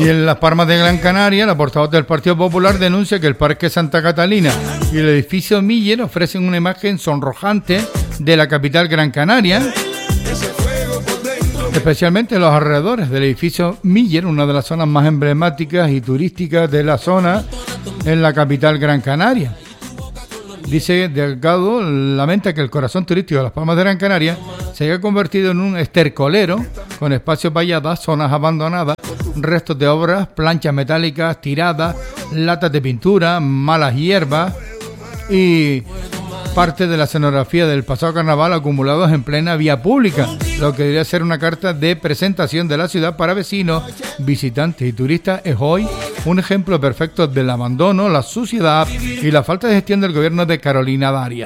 Y en Las Palmas de Gran Canaria, la portavoz del Partido Popular denuncia que el Parque Santa Catalina y el edificio Miller ofrecen una imagen sonrojante de la capital gran canaria, especialmente los alrededores del edificio Miller, una de las zonas más emblemáticas y turísticas de la zona en la capital gran canaria. Dice Delgado, lamenta que el corazón turístico de Las Palmas de Gran Canaria se haya convertido en un estercolero con espacios valladas, zonas abandonadas, restos de obras, planchas metálicas tiradas, latas de pintura, malas hierbas y parte de la escenografía del pasado carnaval acumulados en plena vía pública, lo que debería ser una carta de presentación de la ciudad para vecinos, visitantes y turistas. Es hoy un ejemplo perfecto del abandono, la suciedad y la falta de gestión del gobierno de Carolina Darias.